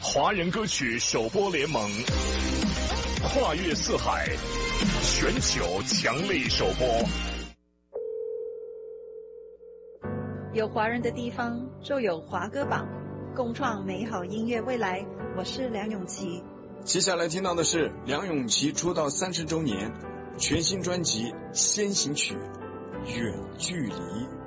华人歌曲首播联盟，跨越四海，全球强力首播。 有华人的地方就有华歌榜，共创美好音乐未来。我是梁咏琪。 接下来听到的是梁咏琪出道30周年全新专辑先行曲《远距离》。